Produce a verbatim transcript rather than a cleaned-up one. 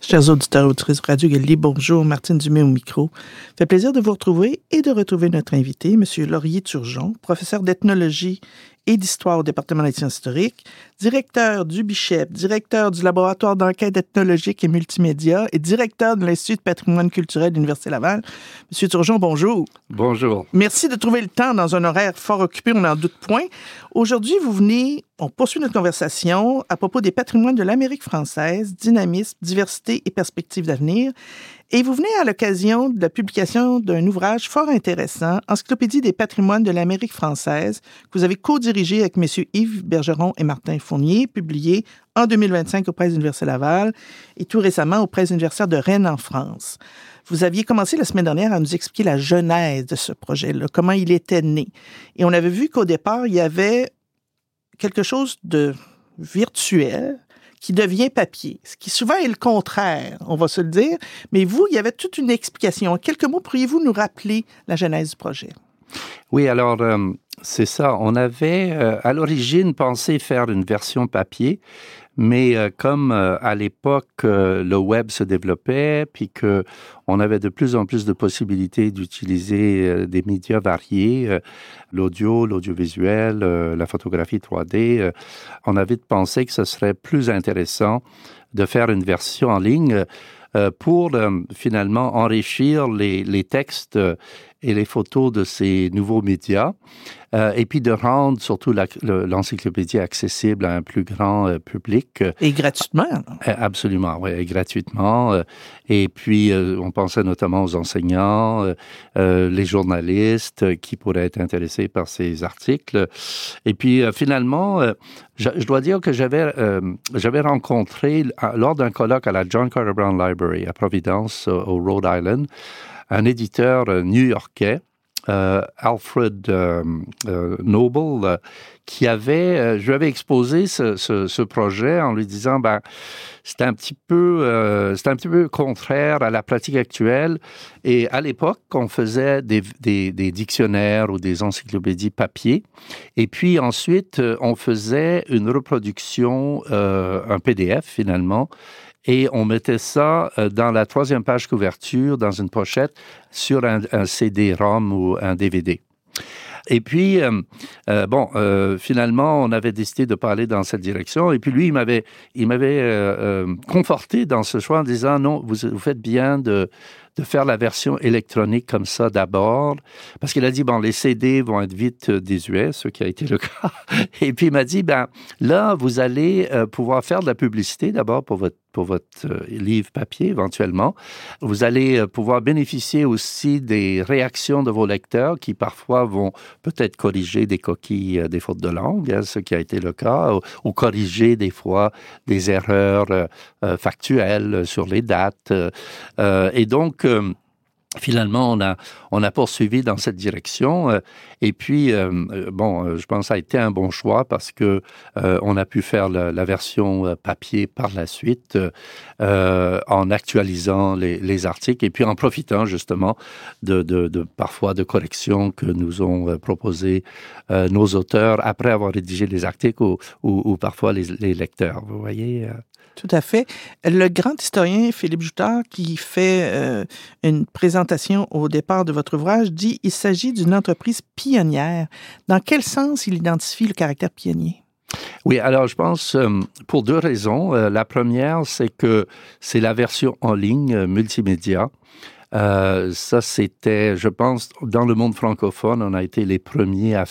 Chers auditeurs et auditrices de Radio Galilée, bonjour, Martine Dumais au micro. Ça fait plaisir de vous retrouver et de retrouver notre invité, M. Laurier-Turgeon, professeur d'ethnologie et d'histoire au département des sciences historiques, directeur du B I C H E P, directeur du laboratoire d'enquête ethnologique et multimédia et directeur de l'Institut de patrimoine culturel de l'Université Laval. M. Turgeon, bonjour. Bonjour. Merci de trouver le temps dans un horaire fort occupé, on n'en doute point. Aujourd'hui, vous venez, on poursuit notre conversation à propos des patrimoines de l'Amérique française, dynamisme, diversité et perspectives d'avenir. Et vous venez à l'occasion de la publication d'un ouvrage fort intéressant, Encyclopédie des patrimoines de l'Amérique française, que vous avez co-dirigé avec M. Yves Bergeron et Martin Fournier, publié en deux mille vingt-cinq aux Presses universitaires Laval et tout récemment aux Presses universitaires de Rennes en France. Vous aviez commencé la semaine dernière à nous expliquer la genèse de ce projet-là, comment il était né. Et on avait vu qu'au départ, il y avait quelque chose de virtuel qui devient papier, ce qui souvent est le contraire, on va se le dire. Mais vous, il y avait toute une explication. En quelques mots, pourriez-vous nous rappeler la genèse du projet? Oui, alors, euh, c'est ça. On avait, euh, à l'origine, pensé faire une version papier, mais euh, comme euh, à l'époque, euh, le web se développait, puis que on avait de plus en plus de possibilités d'utiliser euh, des médias variés, euh, l'audio, l'audiovisuel, euh, la photographie trois D, euh, on avait pensé que ce serait plus intéressant de faire une version en ligne euh, pour euh, finalement enrichir les, les textes euh, et les photos de ces nouveaux médias, euh, et puis de rendre surtout la, le, l'encyclopédie accessible à un plus grand euh, public. Et gratuitement. Euh, absolument, oui, et gratuitement. Euh, et puis, euh, on pensait notamment aux enseignants, euh, euh, les journalistes euh, qui pourraient être intéressés par ces articles. Et puis, euh, finalement, euh, je, je dois dire que j'avais, euh, j'avais rencontré, lors d'un colloque à la John Carter Brown Library à Providence, au, au Rhode Island, un éditeur new-yorkais, euh, Alfred euh, euh, Noble, euh, qui avait, euh, je lui avais exposé ce, ce, ce projet en lui disant, ben, c'est un petit peu, euh, c'est un petit peu contraire à la pratique actuelle. Et à l'époque, on faisait des, des, des dictionnaires ou des encyclopédies papier. Et puis ensuite, on faisait une reproduction, euh, un P D F finalement. Et on mettait ça dans la troisième page couverture, dans une pochette, sur un, un C D-ROM ou un D V D. Et puis, euh, euh, bon, euh, finalement, on avait décidé de pas aller dans cette direction. Et puis lui, il m'avait, il m'avait euh, euh, conforté dans ce choix en disant, non, vous, vous faites bien de, de faire la version électronique comme ça d'abord. Parce qu'il a dit, bon, les C D vont être vite désuets, ce qui a été le cas. Et puis il m'a dit, ben là, vous allez euh, pouvoir faire de la publicité d'abord pour votre pour votre euh, livre papier, éventuellement. Vous allez euh, pouvoir bénéficier aussi des réactions de vos lecteurs qui, parfois, vont peut-être corriger des coquilles, euh, des fautes de langue, hein, ce qui a été le cas, ou, ou corriger, des fois, des erreurs euh, euh, factuelles sur les dates. Euh, et donc, euh, finalement, on a, on a poursuivi dans cette direction. Euh, et puis, euh, bon, euh, je pense que ça a été un bon choix parce que euh, on a pu faire la, la version euh, papier par la suite euh, en actualisant les, les articles et puis en profitant justement de, de, de parfois de corrections que nous ont euh, proposées euh, nos auteurs après avoir rédigé les articles ou, ou, ou parfois les, les lecteurs. Vous voyez euh, Tout à fait. Le grand historien Philippe Joutard, qui fait euh, une présentation au départ de votre ouvrage, dit qu'il s'agit d'une entreprise pionnière. Dans quel sens il identifie le caractère pionnier? Oui, alors je pense euh, pour deux raisons. Euh, la première, c'est que c'est la version en ligne euh, multimédia. Euh, ça, c'était, je pense, dans le monde francophone, on a été les premiers à